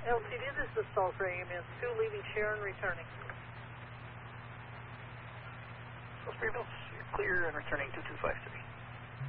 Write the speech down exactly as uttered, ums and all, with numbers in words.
L C D, this is Sulphur A M S two, leaving Sharon, returning. So Spearville, you're clear and returning two two five three.